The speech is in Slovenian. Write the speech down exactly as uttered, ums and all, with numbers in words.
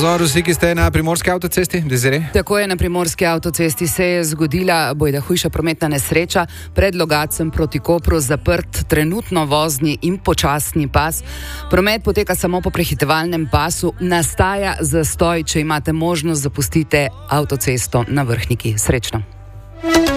pozor vsi, ki ste na primorski avtocesti, Desiree. Tako je, na primorski avtocesti se je zgodila bojda hujša prometna nesreča. Pred Logatcem proti Kopru zaprt trenutno vozni in počasni pas. Promet poteka samo po prehitevalnem pasu. Nastaja zastoj, če imate možnost, zapustite avtocesto na Vrhniki. Srečno.